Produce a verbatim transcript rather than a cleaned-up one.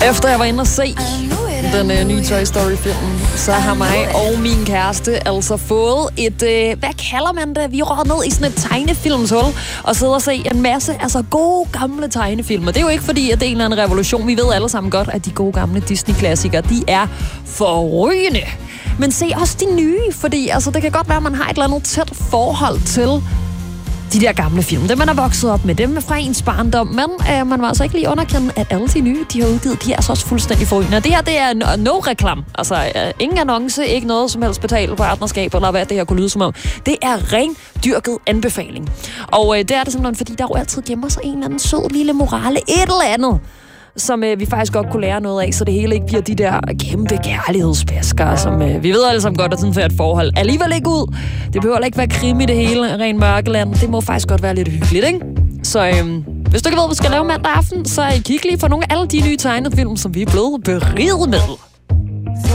Efter jeg var inde og se den øh, nye Toy Story-film, så har mig og min kæreste altså fået et, øh, hvad kalder man det? Vi er ned i sådan et tegnefilmshul og sidder og ser en masse altså gode gamle tegnefilmer. Det er jo ikke fordi, at det er en eller anden revolution. Vi ved alle sammen godt, at de gode gamle Disney-klassikere, de er forrygende. Men se også de nye, fordi altså, det kan godt være, at man har et eller andet tæt forhold til de der gamle film. Dem, man er vokset op med, dem fra ens barndom. Men øh, man må altså ikke lige underkende, at alle de nye, de har udgivet, de er altså også fuldstændig forrygende. Det her, det er no-reklam. Altså, øh, ingen annonce, ikke noget som helst betalt partnerskab, eller hvad det her kunne lyde som om. Det er ren dyrket anbefaling. Og øh, det er det simpelthen, fordi der jo altid gemmer sig en eller anden sød lille morale, et eller andet, som øh, vi faktisk godt kunne lære noget af, så det hele ikke bliver de der kæmpe kærlighedsbasker, som øh, vi ved alle sammen godt, at sådan for et forhold alligevel ikke ud. Det behøver ikke være krim i det hele, ren mørkeland. Det må faktisk godt være lidt hyggeligt, ikke? Så øh, hvis du ikke ved, hvad vi skal lave mandag aften, så kig lige for nogle af alle de nye tegnefilm, som vi er blevet beriget med.